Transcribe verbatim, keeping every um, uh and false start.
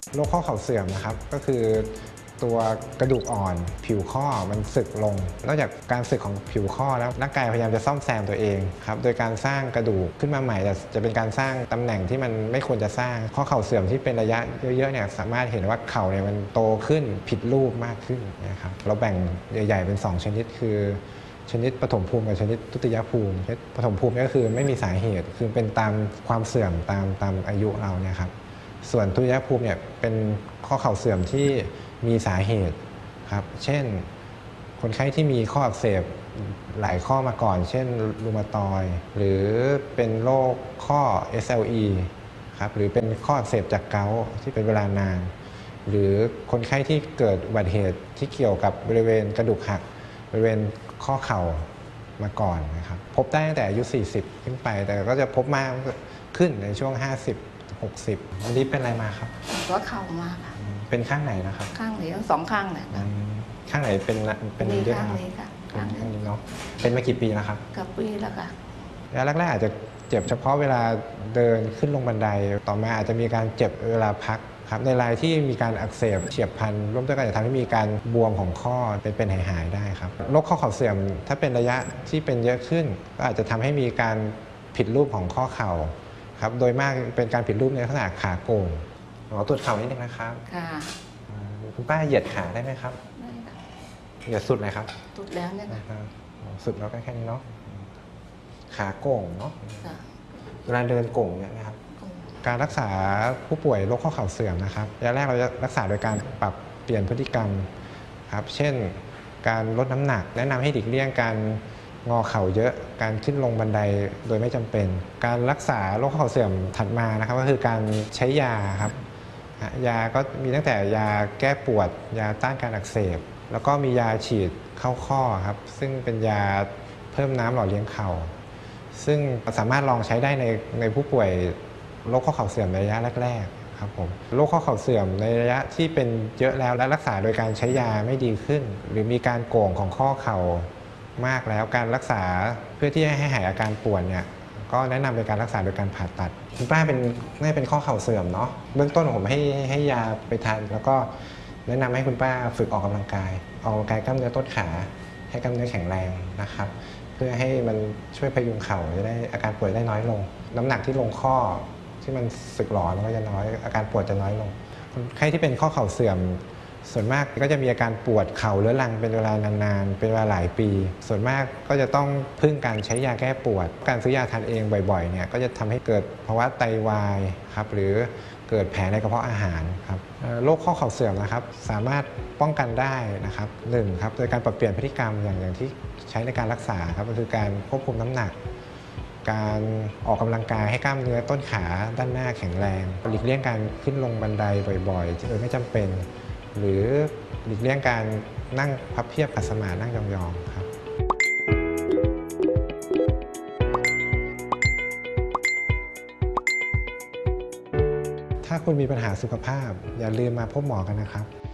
โรคข้อเข่าเสื่อมนะครับก็คือตัวกระดูกอ่อนผิวข้อมันสึกลงนอกจากการสึกของผิวข้อแล้วร่างกายพยายามจะซ่อมแซมตัวเองครับโดยการสร้างกระดูกขึ้นมาใหม่แต่จะเป็นการสร้างตำแหน่งที่มันไม่ควรจะสร้างข้อเข่าเสื่อมที่เป็นระยะเยอะๆเนี่ยสามารถเห็นว่าเข่าเนี่ยมันโตขึ้นผิดรูปมากขึ้นนะครับเราแบ่งใหญ่ๆเป็นสองชนิดคือชนิดปฐมภูมิกับชนิดทุติยภูมิชนิดปฐมภูมิก็คือไม่มีสาเหตุคือเป็นตามความเสื่อมตามตามอายุเราเนี่ยครับส่วนทุติยภูมิเนี่ยเป็นข้อเข่าเสื่อมที่มีสาเหตุครับเช่นคนไข้ที่มีข้ออักเสบหลายข้อมาก่อนเช่นรูมาตอยด์หรือเป็นโรคข้อ เอส แอล อี ครับหรือเป็นข้ออักเสบจากเกาต์ที่เป็นเวลานานหรือคนไข้ที่เกิดอุบัติเหตุที่เกี่ยวกับบริเวณกระดูกหักบริเวณข้อเข่ามาก่อนนะครับพบได้ตั้งแต่อายุสี่สิบขึ้นไปแต่ก็จะพบมากขึ้นในช่วงห้าสิบ หกสิบวันนี้เป็นอะไรมาครับหัวเข่ามาค่ะเป็นข้างไหนนะครับข้างนี้ทั้งสองข้างเลยค่ะข้างไหนเป็นเป็นเยอะข้างนี้ค่ะข้างนี้เนาะเป็นมากี่ปีแล้วครับกับปีแล้วค่ะแล้วแรกๆอาจจะเจ็บเฉพาะเวลาเดินขึ้นลงบันไดต่อมาอาจจะมีการเจ็บเวลาพักครับในรายที่มีการอักเสบเฉียบพลันร่วมด้วยกันจะทำให้มีการบวมของข้อเป็นเป็นหายๆได้ครับโรคข้อเข่าเสื่อมถ้าเป็นระยะที่เป็นเยอะขึ้นก็อาจจะทำให้มีการผิดรูปของข้อเข่าครับโดยมากเป็นการผิดรูปในลักษณะขาโก่งขอตรวจเข่านิดนึงนะครับค่ะคุณป้าเหยียดขาได้ไหมครับได้ค่ะเหยียดสุดเลยครับสุดแล้วเนี่ยค่ะสุดแล้วแค่นี้เนาะขาโก่งเนาะเวลาเดินโก่งเนี่ยนะครับการรักษาผู้ป่วยโรคข้อเข่าเสื่อมนะครับอย่างแรกเราจะรักษาโดยการปรับเปลี่ยนพฤติกรรมครับเช่นการลดน้ำหนักแนะนำให้หลีกเลี่ยงการงอเข่าเยอะการขึ้นลงบันไดโดยไม่จำเป็นการรักษาโรคข้อเข่าเสื่อมถัดมานะครับก็คือการใช้ยาครับยาก็มีตั้งแต่ยาแก้ปวดยาต้านการอักเสบแล้วก็มียาฉีดเข้าข้อครับซึ่งเป็นยาเพิ่มน้ำหล่อเลี้ยงเข่าซึ่งสามารถลองใช้ได้ในในผู้ป่วยโรคข้อเข่าเสื่อมในระยะแรกๆครับผมโรคข้อเข่าเสื่อมในระยะที่เป็นเยอะแล้วและรักษาโดยการใช้ยาไม่ดีขึ้นหรือมีการโก่งของข้อเข่ามากแล้วการรักษาเพื่อที่จะให้หายอาการปวดเนี่ยก็แนะนำเป็นการรักษาโดยการผ่าตัดคุณป้าเป็นน่าจะเป็นข้อเข่าเสื่อมเนาะเบื้องต้นผมให้ให้ยาไปทานแล้วก็แนะนำให้คุณป้าฝึกออกกำลังกายออกกำลังกายกล้ามเนื้อต้นขาให้กล้ามเนื้อแข็งแรงนะครับเพื่อให้มันช่วยพยุงเข่าจะได้อาการปวดได้น้อยลงน้ำหนักที่ลงข้อที่มันสึกหรอมันก็จะน้อยอาการปวดจะน้อยลงคนไข้ที่เป็นข้อเข่าเสื่อมส่วนมากก็จะมีอาการปวดเข่าเรื้อรังเป็นเวลานานๆเป็นเวลาหลายปีส่วนมากก็จะต้องพึ่งการใช้ยาแก้ปวดการซื้อยาทานเองบ่อยๆเนี่ยก็จะทำให้เกิดภาวะไตวายครับหรือเกิดแผลในกระเพาะอาหารครับโรคข้อเข่าเสื่อมนะครับสามารถป้องกันได้นะครับหนึ่งครับโดยการปรับเปลี่ยนพฤติกรรมอย่างอย่างที่ใช้ในการรักษาครับก็คือการควบคุมน้ำหนักการออกกำลังกายให้กล้ามเนื้อต้นขาด้านหน้าแข็งแรงหลีกเลี่ยงการขึ้นลงบันไดบ่อยๆโดยไม่จำเป็นหรือหลีกเลี่ยงการนั่งพับเพียบขัดสมาธินั่งยองๆครับถ้าคุณมีปัญหาสุขภาพอย่าลืมมาพบหมอกันนะครับ